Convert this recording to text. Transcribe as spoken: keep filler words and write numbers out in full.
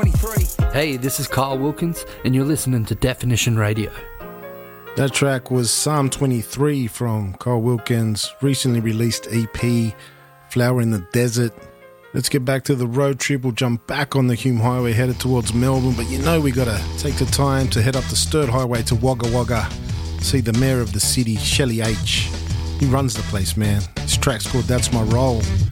Hey, this is Carl Wilkins, and you're listening to Definition Radio. That track was Psalm twenty-three from Carl Wilkins' recently released E P, Flower in the Desert. Let's get back to the road trip. We'll jump back on the Hume Highway headed towards Melbourne, but you know we gotta take the time to head up the Sturt Highway to Wagga Wagga, see the mayor of the city, Shelley H. He runs the place, man. His track's called That's My Role.